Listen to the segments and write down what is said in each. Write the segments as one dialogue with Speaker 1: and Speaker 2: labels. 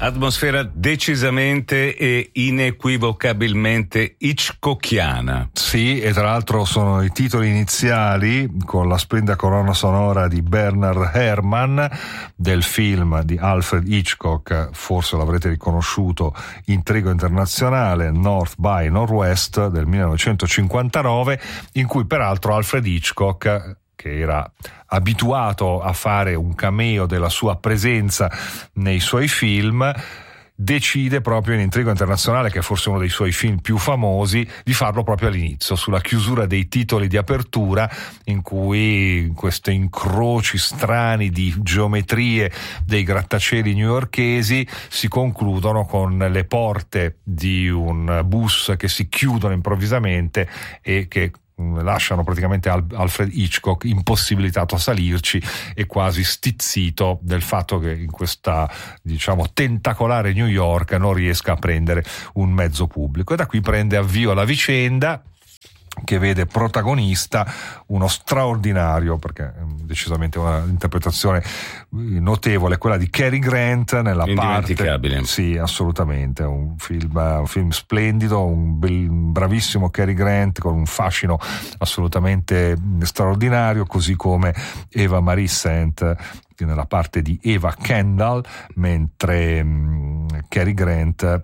Speaker 1: Atmosfera decisamente e inequivocabilmente hitchcockiana.
Speaker 2: Sì, e tra l'altro sono i titoli iniziali con la splendida colonna sonora di Bernard Herrmann del film di Alfred Hitchcock, forse l'avrete riconosciuto, Intrigo internazionale, North by Northwest del 1959, in cui peraltro Alfred Hitchcock, che era abituato a fare un cameo della sua presenza nei suoi film, decide proprio in Intrigo internazionale, che è forse uno dei suoi film più famosi, di farlo proprio all'inizio, sulla chiusura dei titoli di apertura, in cui questi incroci strani di geometrie dei grattacieli newyorkesi si concludono con le porte di un bus che si chiudono improvvisamente e che lasciano praticamente Alfred Hitchcock impossibilitato a salirci e quasi stizzito del fatto che in questa, diciamo, tentacolare New York non riesca a prendere un mezzo pubblico. E da qui prende avvio la vicenda, che vede protagonista uno straordinario, perché decisamente una interpretazione notevole, quella di Cary Grant nella
Speaker 1: indimenticabile.
Speaker 2: Parte, sì, assolutamente, un film splendido, un bravissimo Cary Grant con un fascino assolutamente straordinario, così come Eva Marie Saint nella parte di Eva Kendall, mentre Cary Grant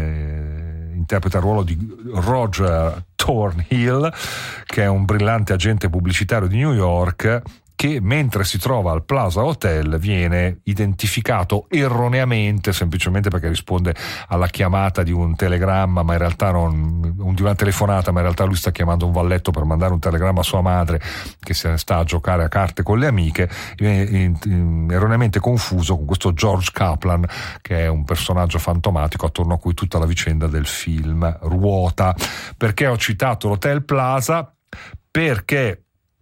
Speaker 2: interpreta il ruolo di Roger Thornhill, che è un brillante agente pubblicitario di New York, che mentre si trova al Plaza Hotel viene identificato erroneamente, semplicemente perché risponde alla chiamata di un telegramma, ma in realtà di una telefonata, ma in realtà lui sta chiamando un valletto per mandare un telegramma a sua madre che se ne sta a giocare a carte con le amiche, viene erroneamente confuso con questo George Kaplan, che è un personaggio fantomatico attorno a cui tutta la vicenda del film ruota. Perché ho citato l'Hotel Plaza? Perché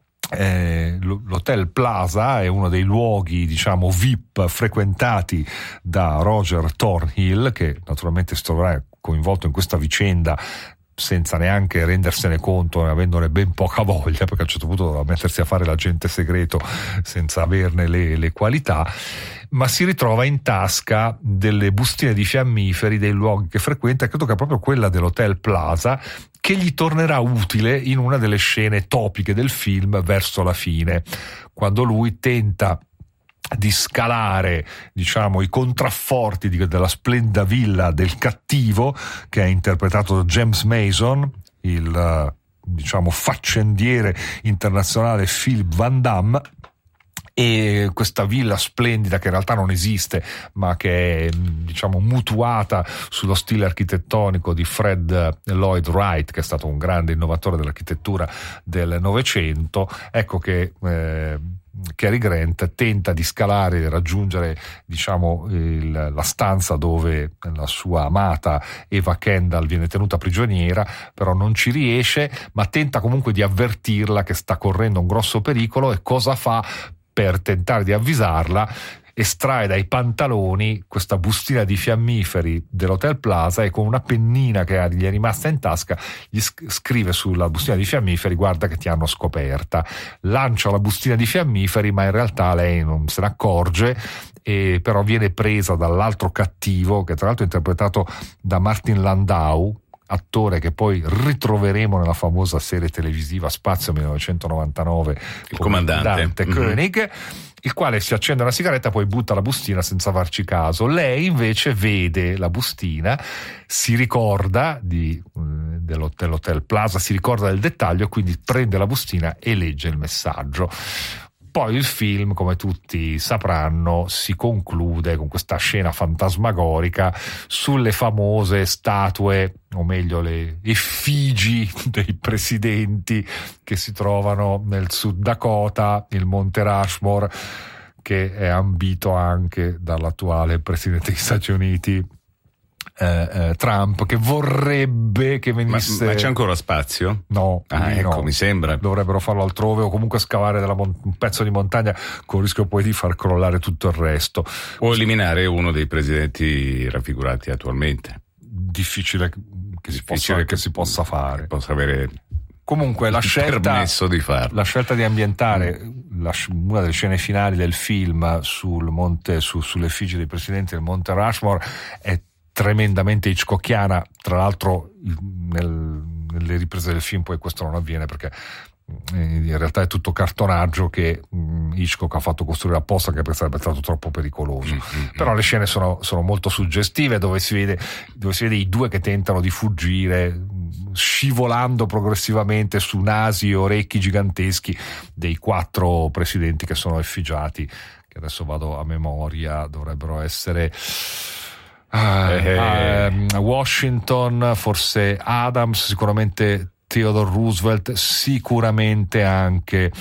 Speaker 2: l'Hotel Plaza è uno dei luoghi, diciamo, VIP frequentati da Roger Thornhill, che naturalmente si troverà coinvolto in questa vicenda senza neanche rendersene conto, avendone ben poca voglia, perché a un certo punto doveva mettersi a fare l'agente segreto senza averne le qualità, ma si ritrova in tasca delle bustine di fiammiferi dei luoghi che frequenta, e credo che è proprio quella dell'Hotel Plaza che gli tornerà utile in una delle scene topiche del film verso la fine, quando lui tenta di scalare, diciamo, i contrafforti della splendida villa del cattivo, che è interpretato da James Mason, il diciamo faccendiere internazionale Philip Van Damme. E questa villa splendida, che in realtà non esiste, ma che è, diciamo, mutuata sullo stile architettonico di Fred Lloyd Wright, che è stato un grande innovatore dell'architettura del Novecento, ecco che Cary Grant tenta di scalare e raggiungere, diciamo, la stanza dove la sua amata Eva Kendall viene tenuta prigioniera, però non ci riesce, ma tenta comunque di avvertirla che sta correndo un grosso pericolo. E cosa fa per tentare di avvisarla? Estrae dai pantaloni questa bustina di fiammiferi dell'Hotel Plaza e con una pennina che gli è rimasta in tasca gli scrive sulla bustina di fiammiferi: guarda che ti hanno scoperta. Lancia la bustina di fiammiferi, ma in realtà lei non se ne accorge, e però viene presa dall'altro cattivo, che tra l'altro è interpretato da Martin Landau, attore che poi ritroveremo nella famosa serie televisiva Spazio 1999,
Speaker 1: il comandante
Speaker 2: Koenig, il quale si accende una sigaretta, poi butta la bustina senza farci caso. Lei invece vede la bustina, si ricorda dell'Hotel Plaza, si ricorda del dettaglio, quindi prende la bustina e legge il messaggio. Poi il film, come tutti sapranno, si conclude con questa scena fantasmagorica sulle famose statue, o meglio le effigi dei presidenti che si trovano nel Sud Dakota, il Monte Rushmore, che è ambito anche dall'attuale presidente degli Stati Uniti Trump, che vorrebbe che venisse.
Speaker 1: Ma c'è ancora spazio?
Speaker 2: No,
Speaker 1: ecco,
Speaker 2: no.
Speaker 1: Mi sembra.
Speaker 2: Dovrebbero farlo altrove, o comunque scavare un pezzo di montagna, con il rischio poi di far crollare tutto il resto.
Speaker 1: O eliminare uno dei presidenti raffigurati attualmente.
Speaker 2: Difficile che si possa fare.
Speaker 1: Possa avere
Speaker 2: Comunque la
Speaker 1: permesso di farlo.
Speaker 2: La scelta di ambientare una delle scene finali del film sulle effigie dei presidenti del Monte Rushmore è tremendamente hitchcockiana. Tra l'altro nelle riprese del film poi questo non avviene, perché in realtà è tutto cartonaggio che Hitchcock ha fatto costruire apposta, anche perché sarebbe stato troppo pericoloso. Però le scene sono molto suggestive, dove si vede i due che tentano di fuggire, scivolando progressivamente su nasi e orecchi giganteschi dei 4 presidenti che sono effigiati, che adesso vado a memoria, dovrebbero essere Washington, forse Adams, sicuramente Theodore Roosevelt, sicuramente anche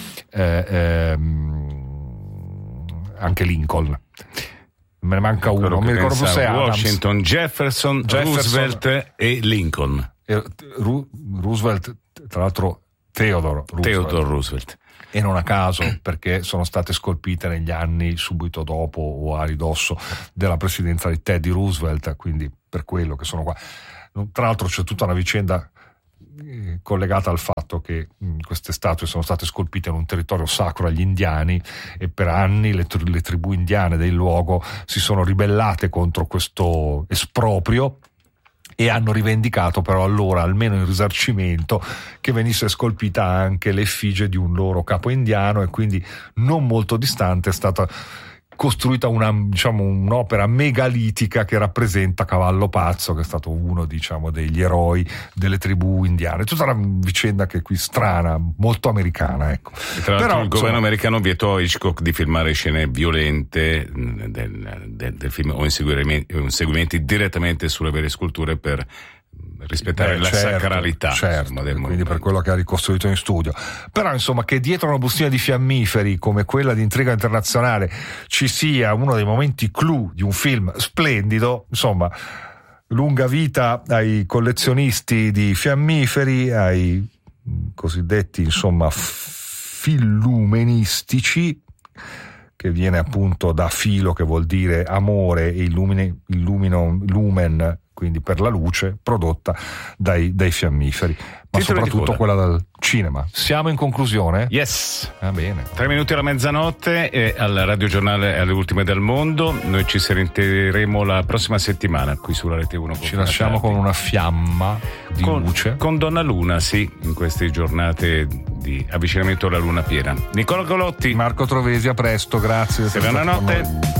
Speaker 2: Lincoln. Me ne manca uno, non mi ricordo più se è
Speaker 1: Washington, Jefferson, Roosevelt e Lincoln.
Speaker 2: Roosevelt, tra l'altro Theodore
Speaker 1: Roosevelt.
Speaker 2: E non a caso, perché sono state scolpite negli anni subito dopo o a ridosso della presidenza di Teddy Roosevelt, quindi per quello che sono qua. Tra l'altro c'è tutta una vicenda collegata al fatto che queste statue sono state scolpite in un territorio sacro agli indiani, e per anni le tribù indiane del luogo si sono ribellate contro questo esproprio e hanno rivendicato però allora, almeno in risarcimento, che venisse scolpita anche l'effigie di un loro capo indiano, e quindi non molto distante è stata costruita un'opera megalitica che rappresenta Cavallo Pazzo, che è stato uno degli eroi delle tribù indiane. Tutta una vicenda che qui strana, molto americana, ecco.
Speaker 1: E tra l'altro il governo americano vietò a Hitchcock di filmare scene violente del film o inseguimenti direttamente sulle vere sculture per rispettare la sacralità,
Speaker 2: certo, del quindi per quello che ha ricostruito in studio. Però insomma, che dietro una bustina di fiammiferi come quella di Intriga Internazionale ci sia uno dei momenti clou di un film splendido, insomma, lunga vita ai collezionisti di fiammiferi, ai cosiddetti fillumenistici, che viene appunto da filo, che vuol dire amore, e lumen, quindi per la luce prodotta dai fiammiferi, ma soprattutto quella dal cinema. Siamo in conclusione?
Speaker 1: Yes.
Speaker 2: Va bene.
Speaker 1: 3 minuti alla mezzanotte e al radiogiornale alle ultime del mondo. Noi ci sentiremo la prossima settimana qui sulla Rete 1.
Speaker 2: Ci lasciamo con una fiamma di luce.
Speaker 1: Con Donna Luna, sì, in queste giornate di avvicinamento alla luna piena. Nicola Golotti,
Speaker 2: Marco Trovesi, a presto, grazie.
Speaker 1: Buonanotte.